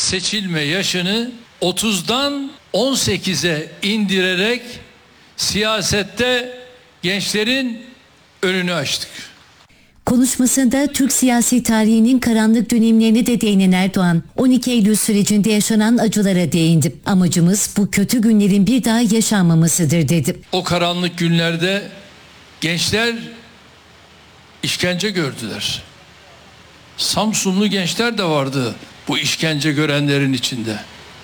seçilme yaşını 30'dan 18'e indirerek siyasette gençlerin önünü açtık. Konuşmasında Türk siyasi tarihinin karanlık dönemlerine de değinen Erdoğan, 12 Eylül sürecinde yaşanan acılara değindi. Amacımız bu kötü günlerin bir daha yaşanmamasıdır dedi. O karanlık günlerde gençler işkence gördüler. Samsunlu gençler de vardı bu işkence görenlerin içinde.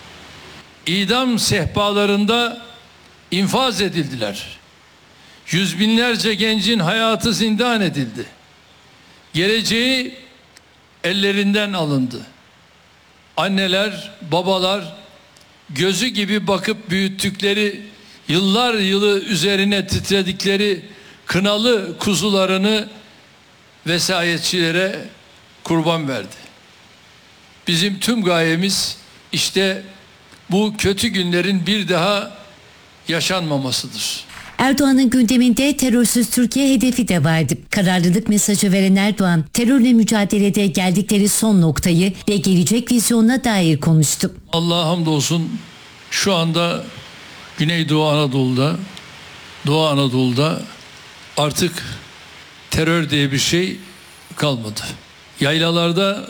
İdam sehpalarında infaz edildiler. Yüz binlerce gencin hayatı zindan edildi. Geleceği ellerinden alındı. Anneler, babalar gözü gibi bakıp büyüttükleri, yıllar yılı üzerine titredikleri kınalı kuzularını vesayetçilere kurban verdi. Bizim tüm gayemiz işte bu kötü günlerin bir daha yaşanmamasıdır. Erdoğan'ın gündeminde terörsüz Türkiye hedefi de vardı. Kararlılık mesajı veren Erdoğan, terörle mücadelede geldikleri son noktayı ve gelecek vizyonuna dair konuştu. Allah'a hamdolsun şu anda Güneydoğu Anadolu'da, Doğu Anadolu'da artık terör diye bir şey kalmadı. Yaylalarda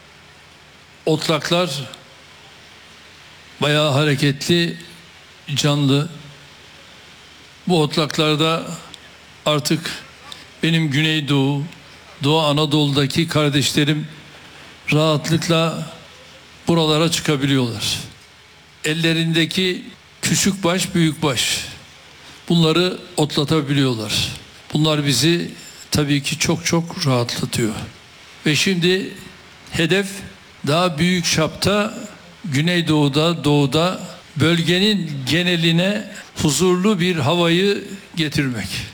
otlaklar bayağı hareketli, canlı. Bu otlaklarda artık benim Güneydoğu, Doğu Anadolu'daki kardeşlerim rahatlıkla buralara çıkabiliyorlar. Ellerindeki küçük baş, büyük baş bunları otlatabiliyorlar. Bunlar bizi tabii ki çok çok rahatlatıyor. Ve şimdi hedef daha büyük çapta Güneydoğu'da, Doğu'da bölgenin geneline huzurlu bir havayı getirmek.